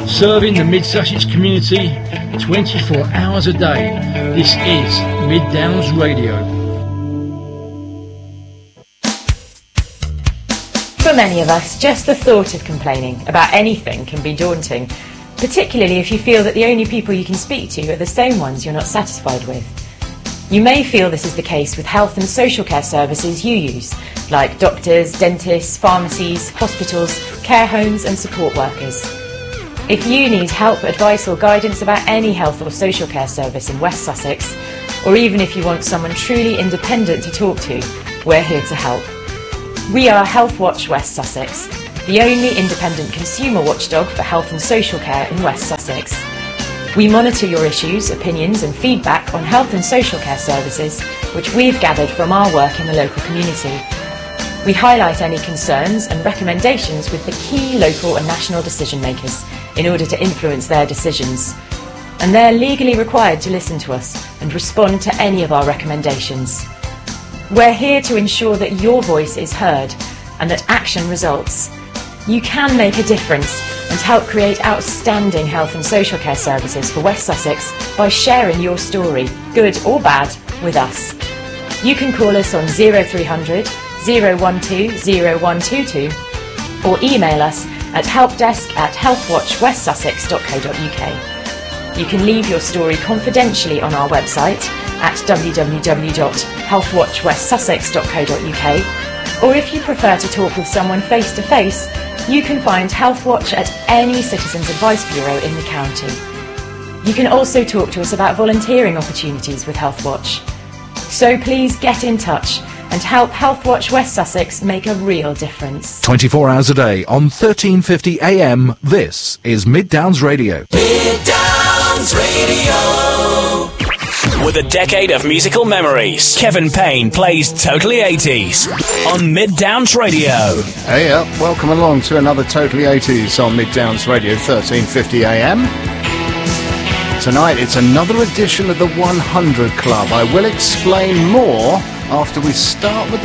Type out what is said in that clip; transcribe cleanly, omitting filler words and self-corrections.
Serving the Mid-Sussex community 24 hours a day. This is Mid Downs Radio. For many of us, just the thought of complaining about anything can be daunting, particularly if you feel that the only people you can speak to are the same ones you're not satisfied with. You may feel this is the case with health and social care services you use, like doctors, dentists, pharmacies, hospitals, care homes and support workers. If you need help, advice or guidance about any health or social care service in West Sussex, or even if you want someone truly independent to talk to, we're here to help. We are Health Watch West Sussex, the only independent consumer watchdog for health and social care in West Sussex. We monitor your issues, opinions and feedback on health and social care services, which we've gathered from our work in the local community. We highlight any concerns and recommendations with the key local and national decision makers in order to influence their decisions. And they're legally required to listen to us and respond to any of our recommendations. We're here to ensure that your voice is heard and that action results. You can make a difference and help create outstanding health and social care services for West Sussex by sharing your story, good or bad, with us. You can call us on 0300 012 0122 or email us at helpdesk@healthwatchwestsussex.co.uk. You can leave your story confidentially on our website at www.healthwatchwestsussex.co.uk, or if you prefer to talk with someone face to face, you can find Healthwatch at any Citizens Advice Bureau in the county. You can also talk to us about volunteering opportunities with Healthwatch. So please get in touch and help Healthwatch West Sussex make a real difference. 24 hours a day on 1350 AM, this is Mid Downs Radio. Mid Downs Radio. With a decade of musical memories, Kevin Payne plays Totally 80s on Mid Downs Radio. Hey up, welcome along to another Totally 80s on Mid Downs Radio, 1350 AM. Tonight it's another edition of the 100 Club. I will explain more after we start with the